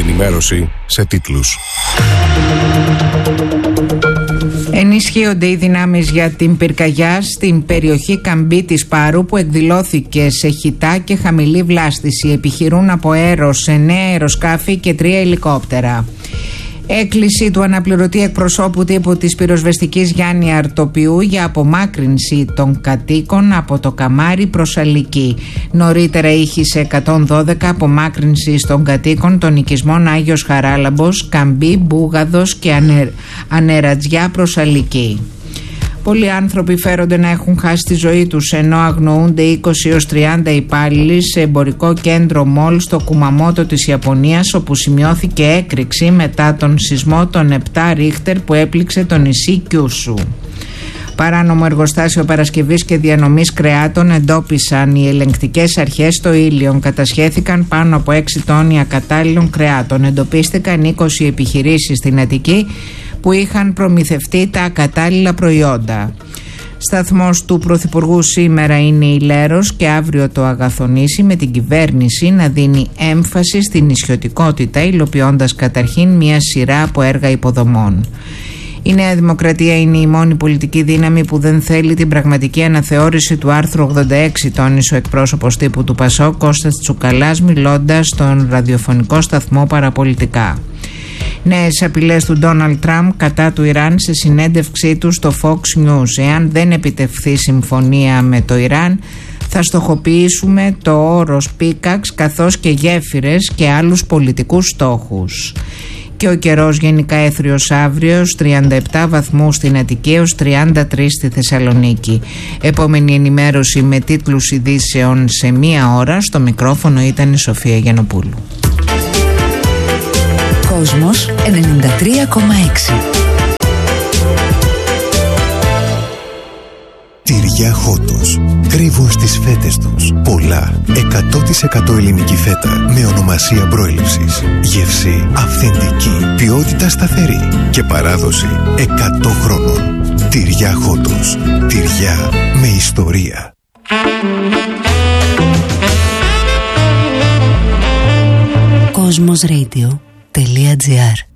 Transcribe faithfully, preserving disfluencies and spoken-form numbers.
ενημέρωση σε τίτλους. Ενισχύονται οι δυνάμεις για την πυρκαγιά στην περιοχή Καμπή της Πάρου που εκδηλώθηκε σε χυτά και χαμηλή βλάστηση. Επιχειρούν από αέρος εννέα αεροσκάφη και τρία ελικόπτερα. Έκκληση του αναπληρωτή εκπροσώπου τύπου της πυροσβεστικής Γιάννη Αρτοπιού για απομάκρυνση των κατοίκων από το Καμάρι προς Αλική. Νωρίτερα ήχησε εκατόν δώδεκα απομάκρυνση των κατοίκων των οικισμών Άγιος Χαράλαμπος, Καμπή, Μπούγαδος και Ανε... Ανερατζιά προς Αλική. Πολλοί άνθρωποι φέρονται να έχουν χάσει τη ζωή τους ενώ αγνοούνται είκοσι έως τριάντα υπάλληλοι σε εμπορικό κέντρο μολ στο Κουμαμότο της Ιαπωνίας, όπου σημειώθηκε έκρηξη μετά τον σεισμό των επτά Ρίχτερ που έπληξε το νησί Κιούσου. Παράνομο εργοστάσιο παρασκευής και διανομής κρεάτων εντόπισαν οι ελεγκτικές αρχές στο Ήλιον. Κατασχέθηκαν πάνω από έξι τόνοι ακατάλληλων κρεάτων. Εντοπίστηκαν είκοσι επιχειρήσεις στην Αττική που είχαν προμηθευτεί τα ακατάλληλα προϊόντα. Σταθμός του Πρωθυπουργού σήμερα είναι η Λέρος και αύριο το Αγαθονήσι, με την κυβέρνηση να δίνει έμφαση στην νησιωτικότητα, υλοποιώντας καταρχήν μια σειρά από έργα υποδομών. Η Νέα Δημοκρατία είναι η μόνη πολιτική δύναμη που δεν θέλει την πραγματική αναθεώρηση του άρθρου ογδόντα έξι, τόνισε ο εκπρόσωπος τύπου του ΠΑΣΟΚ Κώστας Τσουκαλάς, μιλώντας στον ραδιοφωνικό σταθμό Παραπολιτικά. Νέες απειλές του Ντόναλντ Τραμπ κατά του Ιράν σε συνέντευξή του στο Fox News. Εάν δεν επιτευχθεί συμφωνία με το Ιράν, θα στοχοποιήσουμε το όρος πίκαξ καθώς και γέφυρες και άλλους πολιτικούς στόχους. Και ο καιρός γενικά έθριος αύριο, τριάντα επτά βαθμούς στην Αττική έως τριάντα τρία στη Θεσσαλονίκη. Επόμενη ενημέρωση με τίτλους ειδήσεων σε μία ώρα. Στο μικρόφωνο ήταν η Σοφία Γιαννοπούλου. Κόσμος ενενήντα τρία κόμμα έξι. Τυριά Χότος. Κρύβουν στις φέτες τους πολλά εκατό τοις εκατό ελληνική φέτα με ονομασία προέλευσης. Γεύση αυθεντική, ποιότητα σταθερή και παράδοση εκατό χρόνων. Τυριά Χότος. Τυριά με ιστορία. Κοσμos Radio τελεία τζι άρ